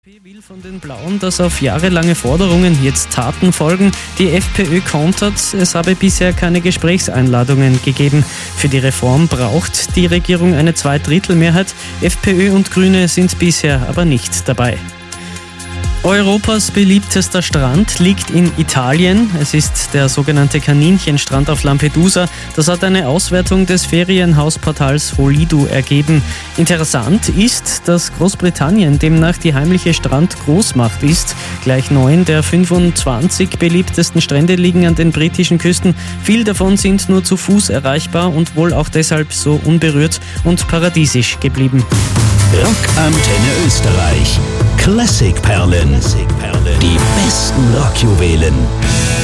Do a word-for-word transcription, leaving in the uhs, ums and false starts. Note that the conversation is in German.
Die FPÖ will von den Blauen, dass auf jahrelange Forderungen jetzt Taten folgen. Die FPÖ kontert, es habe bisher keine Gesprächseinladungen gegeben. Für die Reform braucht die Regierung eine Zweidrittelmehrheit. FPÖ und Grüne sind bisher aber nicht dabei. Europas beliebtester Strand liegt in Italien. Es ist der sogenannte Kaninchenstrand auf Lampedusa. Das hat eine Auswertung des Ferienhausportals Holido ergeben. Interessant ist, dass Großbritannien demnach die heimliche Strandgroßmacht ist. Gleich neun der fünfundzwanzig beliebtesten Strände liegen an den britischen Küsten. Viele davon sind nur zu Fuß erreichbar und wohl auch deshalb so unberührt und paradiesisch geblieben. Rockantenne Österreich. Klassikperlen. Die besten Rockjuwelen.